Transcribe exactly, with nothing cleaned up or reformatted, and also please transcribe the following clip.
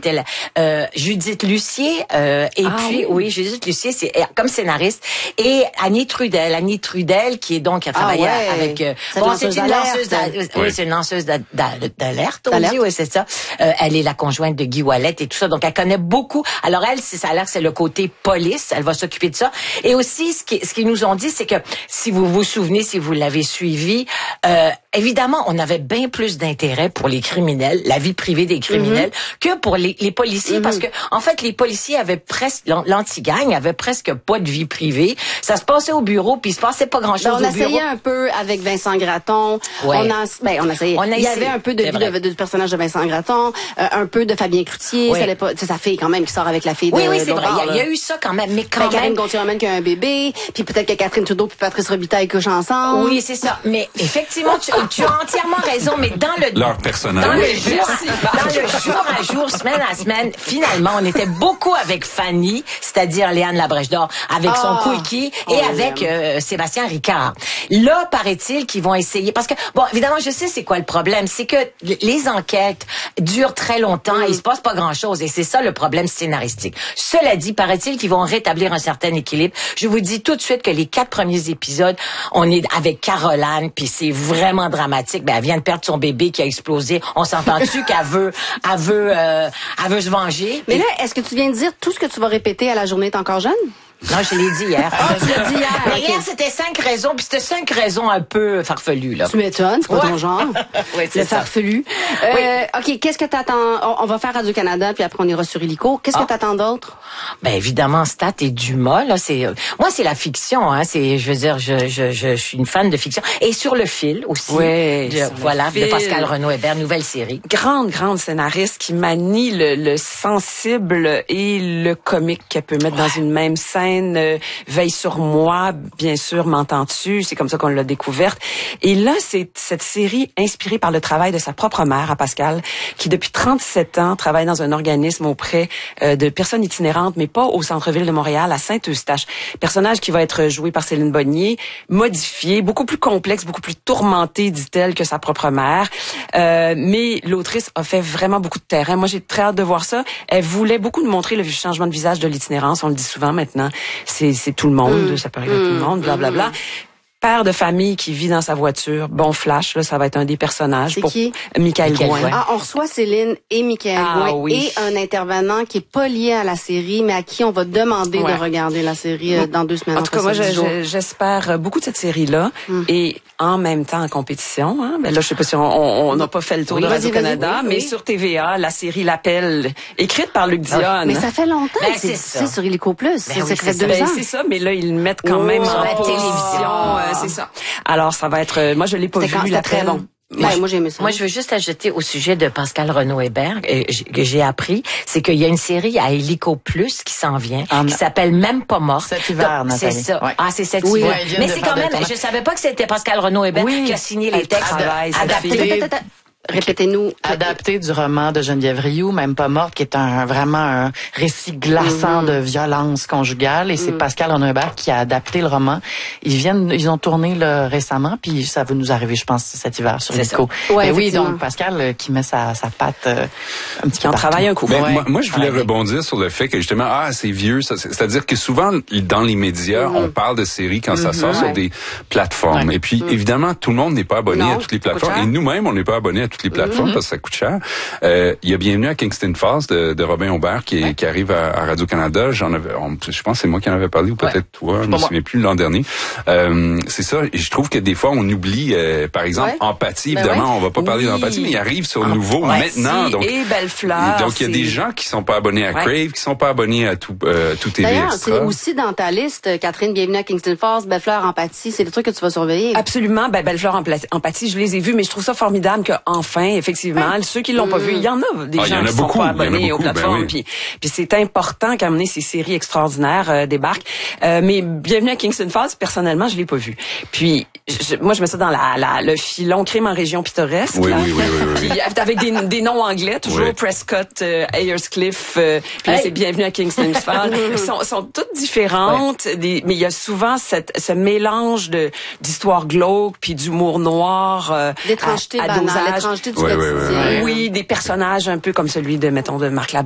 était là. Euh, Judith Lucier, euh, et ah, puis, oui. oui, Judith Lucier, c'est comme scénariste. Et Annie Trudel, Annie Trudel, qui est donc, qui a travaillé ah, ouais. avec, euh, c'est bon, une c'est une lanceuse d'alerte. Oui, c'est une lanceuse d'alerte, on dit, oui, c'est ça. Euh, elle est la conjointe de Guy Ouellet et tout ça. Donc, elle connaît beaucoup. Alors, elle, ça a l'air que c'est le côté police. Elle va s'occuper de ça. Et aussi, ce qui, ce qu'ils nous ont dit, c'est que, si vous vous souvenez, si vous l'avez suivi, euh, évidemment, on avait bien plus d'intérêt pour les criminels, la vie privée des criminels, mm-hmm. que pour les, les policiers, mm-hmm. parce que, en fait, les policiers avaient presque, l'anti-gang avait presque pas de vie privée. Ça se passait au bureau, puis il se passait pas grand-chose au bureau. On essayait un peu avec Vincent Gratton. Ouais. On a, ben, on essayait. On a il y essayé. avait un peu de vie de, de, du personnage de Vincent Gratton, euh, un peu de Fabien Cloutier. Oui. Ça pas, c'est sa fille quand même qui sort avec la fille oui, de. Oui, oui, c'est vrai. Bar, il, y a, il y a eu ça quand même, mais quand ben, même. Karine Gauthier-Romaine qui a un bébé, puis peut-être que Catherine Trudeau puis Patrice Robitaille couchent ensemble. Oui, c'est ça. Mais effectivement, tu, tu as entièrement raison. Mais dans le leur personnage, dans le jour, dans le jour à jour, semaine à semaine, finalement, on était beaucoup avec Fanny, c'est-à-dire Léane Labrèche d'Or, avec oh, son coéquipier et oh, avec euh, Sébastien Ricard. Là, paraît-il qu'ils vont essayer, parce que bon, évidemment, je sais c'est quoi le problème, c'est que les enquêtes durent très longtemps, mm. et il se passe pas grand-chose, et c'est ça le problème scénaristique. Cela dit, paraît-il qu'ils vont rétablir un certain équilibre. Je vous dis tout de suite que les quatre premiers épisodes, on est avec Caroline, puis c'est vraiment dramatique. Ben, elle vient de perdre son bébé qui a explosé. On s'entend-tu qu'elle veut, elle veut, euh, elle veut se venger. Mais là, est-ce que tu viens de dire tout ce que tu vas répéter à la journée t'es encore jeune? Non, je l'ai dit hier. Ah, tu l'as dit hier. Mais hier, c'était cinq raisons, puis c'était cinq raisons un peu farfelues, là. Tu m'étonnes, c'est pas ouais. ton genre. Oui, c'est le farfelu. Euh, oui. OK, qu'est-ce que t'attends? On, on va faire Radio-Canada, puis après on ira sur Illico. Qu'est-ce ah. que t'attends d'autre? Ben, évidemment, Stat et Dumas, là, c'est, euh, moi, c'est la fiction, hein. C'est, je veux dire, je, je, je, je suis une fan de fiction. Et Sur le fil aussi. Oui. De, voilà, de Pascal Renaud-Hébert, nouvelle série. Grande, grande scénariste qui manie le, le sensible et le comique qu'elle peut mettre ouais. dans une même scène. Euh, Veille sur moi, bien sûr, m'entends-tu? C'est comme ça qu'on l'a découverte. Et là, c'est cette série inspirée par le travail de sa propre mère, à Pascal, qui depuis trente-sept ans travaille dans un organisme auprès euh, de personnes itinérantes, mais pas au centre-ville de Montréal, à Saint-Eustache. Personnage qui va être joué par Céline Bonnier, modifié, beaucoup plus complexe, beaucoup plus tourmenté, dit-elle, que sa propre mère. Euh, mais l'autrice a fait vraiment beaucoup de terrain. Moi, j'ai très hâte de voir ça. Elle voulait beaucoup nous montrer le changement de visage de l'itinérance. On le dit souvent maintenant. C'est, c'est tout le monde, mmh. ça peut arriver à tout le monde, blablabla. Bla, bla. Père de famille qui vit dans sa voiture. Bon flash, là, ça va être un des personnages. C'est pour qui? Michael Gouin. Ah, on reçoit Céline et Michael ah, Gouin oui. et un intervenant qui est pas lié à la série, mais à qui on va demander ouais. de regarder la série euh, dans deux semaines. En tout cas, moi, je, je, j'espère beaucoup de cette série-là. Mm. Et en même temps, en compétition, hein, ben là, je sais pas si on n'a pas fait le tour oui, de Radio-Canada, oui, mais oui. sur T V A, la série L'Appel, écrite par Luc Dionne. Mais ça fait longtemps ben, que c'est, c'est sur Illico Plus. Ben, ça oui, fait deux ben, ans. C'est ça, mais là, ils le mettent quand oh, même sur en la télévision. Euh, c'est ça. Alors, ça va être... Moi, je l'ai pas c'était vu, L'Appel. Très bon. Moi, ben, moi, j'ai aimé ça. Moi, je veux juste ajouter au sujet de Pascal Renaud-Hébert euh, que j'ai appris, c'est qu'il y a une série à Illico Plus qui s'en vient, ah, qui s'appelle Même pas morte. Cet hiver, Donc, c'est ça. Ouais. Ah, c'est cet oui, hiver. Ouais, mais c'est quand même, je savais pas que c'était Pascal Renaud-Hébert oui. qui a signé les textes adaptés. Répétez-nous. Adapté du roman de Geneviève Rioux, Même pas morte, qui est un vraiment un récit glaçant mm-hmm. de violence conjugale. Et mm. c'est Pascal Renaud-Hébert qui a adapté le roman. Ils viennent, ils ont tourné là, récemment, puis ça va nous arriver, je pense, cet hiver sur Illico. Ouais, oui, donc Pascal euh, qui met sa, sa patte euh, un petit peu. On travaille un coup. Ben, ouais. moi, moi, je voulais rebondir sur le fait que justement, ah, c'est vieux. Ça, c'est, c'est-à-dire que souvent, dans les médias, mm-hmm. on parle de séries quand mm-hmm. ça sort ouais. sur des plateformes. Ouais. Et puis, mm-hmm. évidemment, tout le monde n'est pas abonné non, à toutes les plateformes. Et nous-mêmes, on n'est pas abonné à toutes les plateformes mm-hmm. parce que ça coûte cher. Euh, il y a Bienvenue à Kingston Falls de, de Robin Aubert qui, est, ouais. qui arrive à, à Radio-Canada. J'en avais, on, je pense que c'est moi qui en avais parlé ou peut-être ouais. toi, je me souviens plus l'an dernier. Euh, c'est ça. Et je trouve que des fois on oublie, euh, par exemple, ouais. Empathie. Ben évidemment, ouais. on va pas parler oui. d'Empathie, mais il arrive sur le nouveau ouais, maintenant. Si, donc, et Belle-Fleur. Donc il y a des gens qui sont pas abonnés à ouais. Crave, qui sont pas abonnés à tout, euh, tout T V D'ailleurs, Extra. c'est aussi dans ta liste, Catherine, Bienvenue à Kingston Falls, Belle-Fleur, Empathie. C'est des trucs que tu vas surveiller. Absolument. Ben, Belle-Fleur, Empathie, je les ai vus, mais je trouve ça formidable qu'enfin, effectivement, ouais. ceux qui l'ont mmh. pas vu, il y en a des ah, gens qui beaucoup, sont pas abonnés aux plateformes. Ben oui. Puis, puis c'est important qu'à mener ces séries extraordinaires euh, débarquent. Euh, mais Bienvenue à Kingston Falls, personnellement, je l'ai pas vu. Puis je, moi, je mets ça dans la, la le filon crime en région pittoresque. Oui, là. oui, oui, oui, oui. Puis, avec des, des noms anglais, toujours oui. Prescott, euh, Ayerscliff. Euh, puis là, hey. c'est Bienvenue à Kingston Falls. Ils sont, sont toutes différentes, ouais. des, mais il y a souvent cette, ce mélange de d'histoire glauque puis d'humour noir. Euh, l'étrangeté banale, l'étrangeté du ouais, quotidien. Ouais, ouais, ouais. Oui, des personnages un peu comme celui de, mettons, de Marc Labrèche.